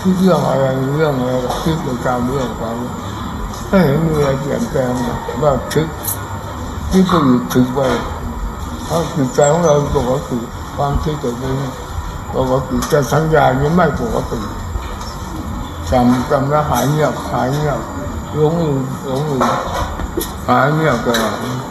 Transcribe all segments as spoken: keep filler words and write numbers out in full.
คิดเรื่องอะไรเรื่องอะไรคิดในการเรื่องการถ้าเห็นมีอะไรเปลี่ยนแปลงว่าคิดคิดก็หยุดคิดไปเพราะจิตใจของเราปกติความคิดตัวนี้ปกติแต่สัญญานี้ไม่ปกติจำจำแล้วหายเงียบหายเงียบหลงอยู่หลงอยู่หายเงียบกัน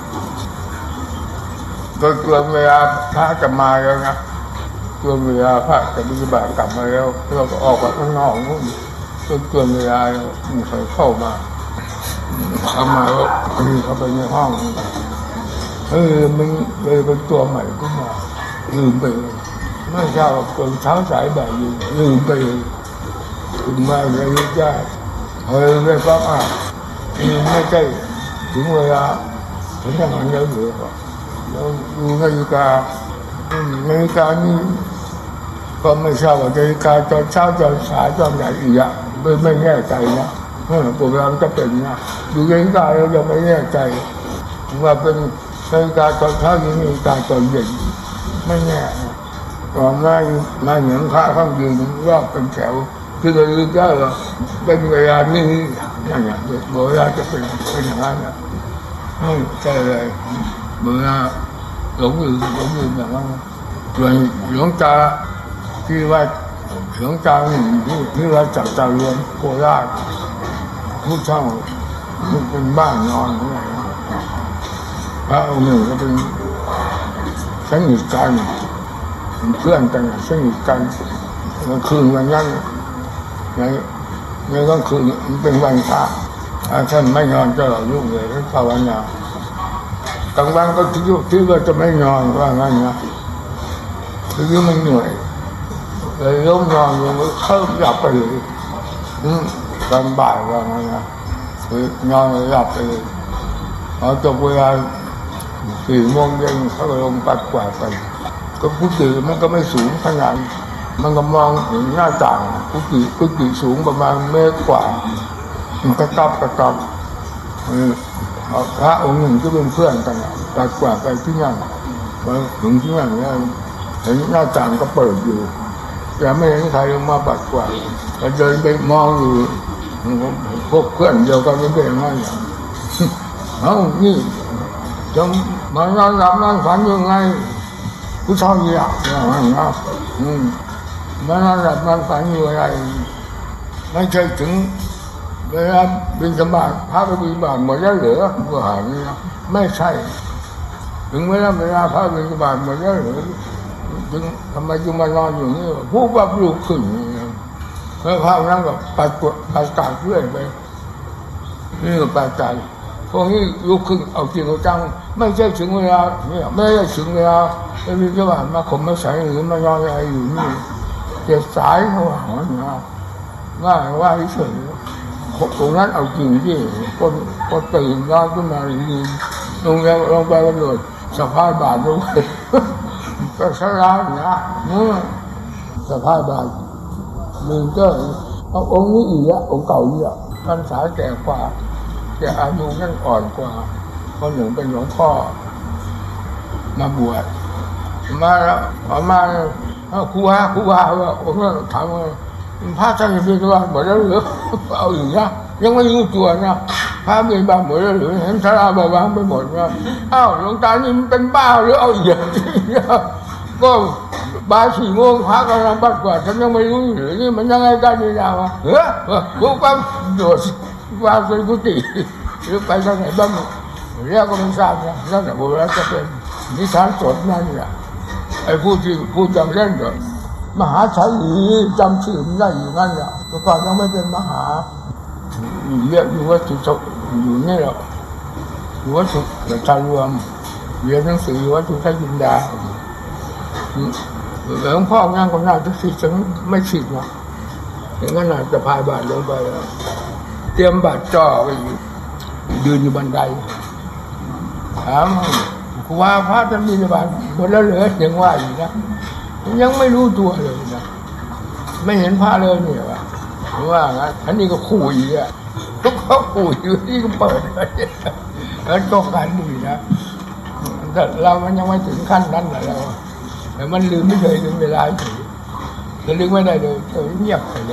ก็เกินเวลาพระจะมาแล้วนะเกินเวลาพระจะบิณฑบาตกลับมาแล้วเราก็ออกไปข้างนอกนู่นจนเกินเวลามีใครเข้ามาเข้ามาแล้วมีเข้าไปในห้องเออมันเลยเป็นตัวใหม่ก็มาลืมไปเลยเมื่อเช้าเกินเช้าสายบ่ายยืนลืมไปเลยถึงมาเลยยุ่งยากเฮ้ยไม่ฟังอ่ะไม่ใช่ถึงเวลาถึงทำงานเยอะเหลือแล้วดูนาฬิกานาฬิกานี่ก็ไม่ทราบว่านาฬิกาตอนเช้าตอนสายตอนไหนอีกอ่ะไม่ไม่แน่ใจนะเออโปรแกรมจะเป็นนะดูนาฬิกาเรายังไม่แน่ใจว่าเป็นนาฬิกาตอนเช้าหรือนาฬิกาตอนเย็นไม่แน่ก่อนหน้ามาเหมือนพระข้างยืนรอบเป็นแถวคือเราลึกได้ว่าเป็นเวลานี้อย่างเงี้ยเวลาจะเป็นเป็นอย่างนั้นนะไม่ใช่เลยเวลาหลงอยู่หลงอยู่แบบว่าส่วนหลวงตาที่ว่าหลวงตาที่ที่ว่าจับตาเรือนโคราชผู้เช่าเป็นบ้านนอนอะไรพระองค์หนึ่งก็เป็นสนิทกันเพื่อนกันสนิทกันกลางคืนวันนั้นในในกลางคืนมันเป็นวันพระท่านไม่นอนตลอดรุ่งเลยท่านภาวนากลางวันก็คิดคิดว่าจะไม่นอนว่างั้นนะคือมันเหนื่อยเลยล้มนอนลงก็เข้าหลับไปเลยตอนบ่ายว่างั้นนะคือนอนหลับไปเลยพอจบเวลาสี่โมงเย็นเขาก็ลงปัดกวาดไปก็กุฏิมันก็ไม่สูงขนาดมันก็มองเห็นหน้าต่างกุฏิกุฏิสูงประมาณเมตรกว่ามันก็ตับกระตับพระองค์หนึ่งก็เป็นเพื่อนกันปัดกวาดไปที่นั่นมาถึงที่นั่นเนี่ยเห็นหน้าต่างก็เปิดอยู่แต่ไม่เห็นใครลงมาปัดกวาดก็เดินไปมองอยู่พวกเพื่อนเดียวกันไม่เป็นไรเอ้านี่จะมานอนหลับนอนฝันยังไงผู้ชายอยากนะอืมมานอนหลับนอนฝันอยู่อะไรไม่ใช่ถึงเวลาบิณฑบาตพระไปบิณฑบาตหมดแล้วเหรอก็หานี่นะไม่ใช่ถึงเวลาเวลาพระบิณฑบาตหมดแล้วเหรอถึงทำไมจึงมานอนอยู่นี่ผู้ว่าลูกขึ้นแล้วพระนั่งกับปัดกวาดปัดกวาดเรื่อยไปนี่ก็ปัดกวาดพวกนี้ลุกขึ้นเอาจริงเอาจังไม่ใช่ถึงเวลาเนี่ยไม่ใช่ถึงเวลาไม่มีเจ้าบ้านมาข่มมาใส่หรือมานอนอะไรอยู่นี่เจ็บสายเขาหาเนี่ยว่าว่าเฉยตรงนั้นเอาจริงที่คนคนตื่นนอนขึ้นมาดีลงแล้วลงไปกระโดดสะพายบาทลงไปก็สลายนะสะพายบาทมึงก็เอาองค์นี้อีกอะองค์เก่าอีกอะพรรษาแก่กว่าแต่อายุนั่นอ่อนกว่าคนหนึ่งเป็นหลวงพ่อมาบวชมาแล้วพอมาครูฮะครูฮะว่าผมก็ถามว่าพระท่านเป็นตัวหมดแล้วหรือเอาอยู่นะยังไม่รู้ตัวนะพระเป็นบ้าหมดแล้วหรือเห็นสาราบางไปหมดนะอ้าวหลวงตานี่มันเป็นบ้าหรือเอาอีกก็บ่ายสี่โมงพระกำลังปัดกวาดฉันยังไม่รู้หรือนี่มันยังไงกันนี่นะวะเฮ้ยกูก็โดดว่าเป็นกุฏิหรือไปทางไหนบ้างเรียกก็ไม่ทราบนะนั่นแหละโบราณจะเป็นนิทานสดนั่นแหละไอ้ผู้ที่ผู้จำเล่นก็มหาชัยจำชื่อมันได้อยู่นั่นแหละแต่ก่อนยังไม่เป็นมหาเรียกอยู่ว่าสุดอยู่นี่แหละอยู่ว่าสุดแต่ชารวมเรียนหนังสือว่าสุดท้ายจินดาหลวงพ่อนั่งก็น่าจะสิฉันไม่ฉิดนะอย่างนั้นน่ะจะพายบาทลงไปเตรียมบาทจ่อไปยืนอยู่บันไดถามครูว่าพระท่านมีบาทหมดแล้วเหลือยังว่าอยู่นะยังไม่รู้ตัวเลยนะไม่เห็นพระเลยเนี่ยวะว่างั้นอันนี้ก็ขู่อีกอ่ะทุกเขาขู่อยู่ที่ก็เปิดแล้วก็การดูนะแต่เรามันยังไม่ถึงขั้นนั้นแหละเราแต่มันลืมไม่เคยลืมเวลาเฉยจะลืมไม่ได้เลยเฉยเงียบไปเลย